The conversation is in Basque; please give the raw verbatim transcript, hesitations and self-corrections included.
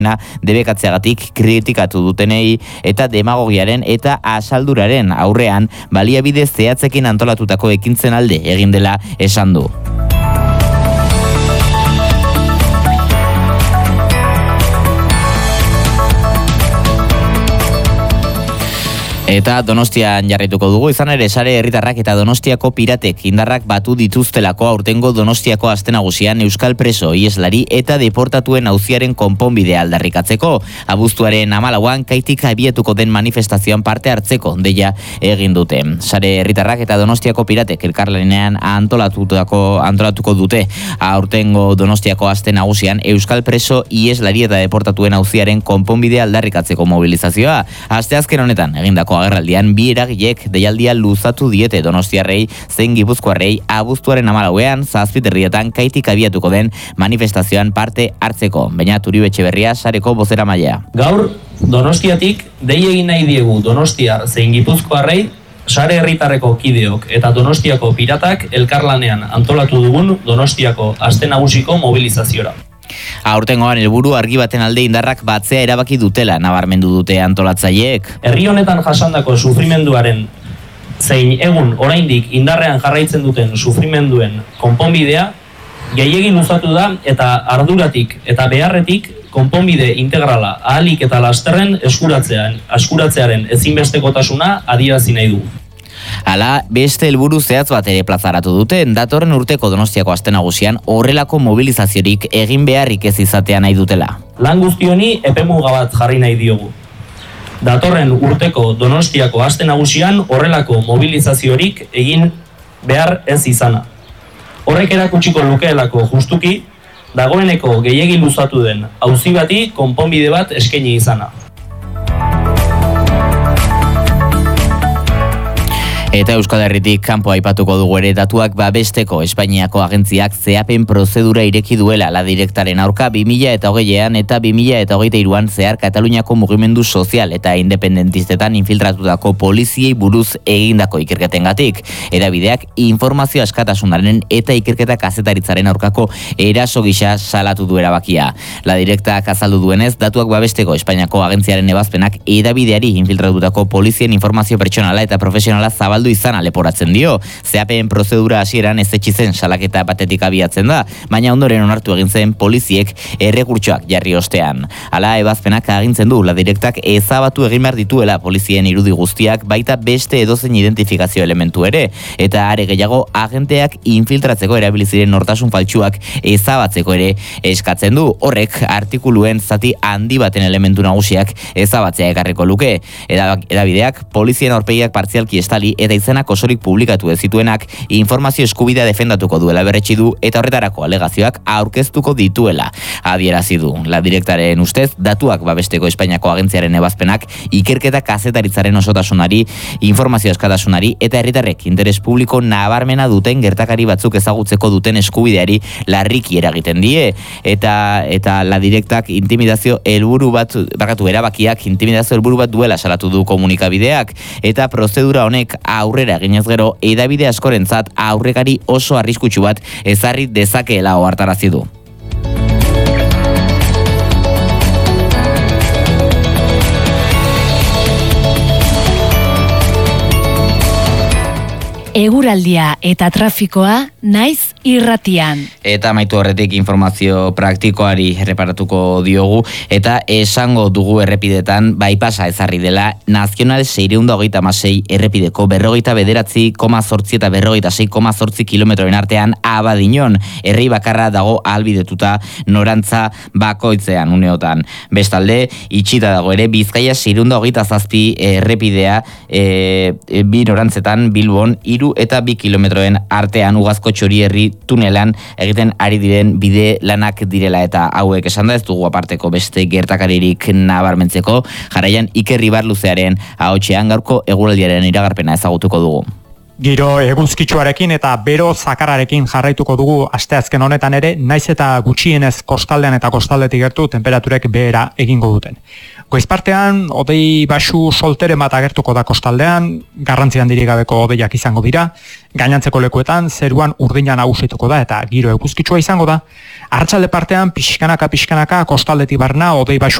debekatzeagatik kritikatu dutenei eta demagogiaren eta asalduraren aurrean baliabide zehatzekin antolatutako ekintzen alde egin dela esan du. Eta Donostian jarraituko dugu, izan ere sare herritarrak eta Donostiako piratek indarrak batu dituztelako aurtengo Donostiako aste nagusian euskal preso, ieslari eta deportatuen auziaren konponbidea aldarrikatzeko. Abuztuaren hamalauan kaitik abiatuko den manifestazioan parte hartzeko deia egin dute. Sare herritarrak eta Donostiako piratek elkarlanean antolatutako antolatuko dute aurtengo Donostiako aste nagusian euskal preso, ieslari eta deportatuen auziaren konponbidea aldarrikatzeko mobilizazioa. Asteazken honetan egindako agerraldian bi eragilek deialdia luzatu diete donostiarrei zein gipuzkoarrei abuztuaren hamalauean zazpiterrietan kaitik abiatuko den manifestazioan parte hartzeko. Baina Uribe Etxeberria sareko bozeramailea. Gaur Donostiatik dei egin nahi diegu donostiar zein gipuzkoarrei sare herritarreko kideok eta Donostiako piratak elkarlanean antolatu dugun Donostiako aste nagusiko mobilizaziora. Aurtengoan helburu argi baten alde indarrak batzea erabaki dutela nabarmendu dute antolatzaileek. Herri honetan jasandako sufrimenduaren zein egun oraindik indarrean jarraitzen duten sufrimenduen konponbidea gehiegi luzatu da eta arduratik eta beharretik konponbide integrala ahalik eta lasterren eskuratzean, eskuratzearen ezinbestekotasuna adierazi nahi dugu. Hala, beste helburu zehatz bat ere plazaratu dute, datorren urteko Donostiako aste nagusian horrelako mobilizaziorik egin beharrik ez izatea nahi dutela. Lan guzti honi epemuga bat jarri nahi diogu. Datorren urteko Donostiako aste nagusian horrelako mobilizaziorik egin behar ez izana. Horrek erakutsiko lukeelako justuki, dagoeneko gehiegi luzatu den auzi bati konponbide bat eskaini izana. Eta Euskal Herritik kanpo aipatuko dugu ere datuak babesteko Espainiako agentziak zehapen prozedura ireki duela la direktaren aurka bi mila hogeian eta bi mila hogeita hiruan zehar Kataluniako mugimendu sozial eta independentistetan infiltratutako poliziei buruz egindako ikerketengatik. Hedabideak informazio askatasunaren eta ikerketa kazetaritzaren aurkako eraso gisa salatu du erabakia. La direktak azaldu duenez, datuak babesteko Espainiako agentziaren ebazpenak hedabideari infiltratutako polizien informazio pertsonala eta profesionala zabal izana leporatzen dio. Zehapen prozedura hasieran ez etxizen salaketa batetik abiatzen da, baina ondoren onartu egin zen poliziek errekurtsoak jarri ostean. Hala, ebazpenak agintzen du, la direktak ezabatu egin behar dituela polizien irudi guztiak, baita beste edozein identifikazio elementu ere, eta are gehiago agenteak infiltratzeko erabiliziren nortasun faltsuak ezabatzeko ere eskatzen du. Horrek artikuluen zati handi baten elementu nagusiak ezabatzea ekarriko luke. Hedabideak polizien aurpegiak partzialki estali eta izenak osorik publikatu ez zituenak informazio eskubidea defendatuko duela berretsi du eta horretarako alegazioak aurkeztuko dituela adierazi du. La direktaren ustez, datuak babesteko Espainiako agentziaren ebazpenak ikerketa kazetaritzaren osotasunari, informazio askatasunari eta herritarrek interes publiko nabarmena duten gertakari batzuk ezagutzeko duten eskubideari larriki eragiten die eta eta la direktak intimidazio helburu bat bakatu erabakiak intimidazio helburu bat duela salatu du komunikabideak eta prozedura honek aurrera eginez gero hedabide askorentzat aurrekari oso arriskutsu bat ezarri dezakeela ohartarazi du. Eguraldia eta trafikoa naiz irratian. Eta amaitu horretik informazio praktikoari erreparatuko diogu eta esango dugu errepidetan baipasa ezarri dela nazional seiehun eta hogeita hamasei errepideko berrogeita bederatzi koma zortzi eta berrogeita sei koma zortzi kilometroen artean Abadiñon herri bakarra dago ahalbidetuta norantza bakoitzean uneotan. Bestalde, itxita dago ere Bizkaia seiehun eta hogeita zazpi errepidea e, e, bi norantzetan Bilbon hiru eta bi kilometroen artean Ugazko Txorierri tunelan egiten ari diren bide lanak direla eta hauek esan da ez dugu aparteko beste gertakaririk nabarmentzeko. Jarraian Iker Ibarluzearen ahotsean gaurko eguraldiaren iragarpena ezagutuko dugu. Giro eguzkitsuarekin eta bero zakarrarekin jarraituko dugu asteazken honetan ere, naiz eta gutxienez kostaldean eta kostaldetik gertu temperaturek behera egingo duten. Goizpartean, hodei basu soltere bat agertuko da kostaldean, garrantzi handirik gabeko hodeiak izango dira, gainantzeko lekuetan zeruan urdina nagusituko da eta giro eguzkitsua izango da. Arratsalde partean pixkanaka pixkanaka kostaldetik barna hodei basu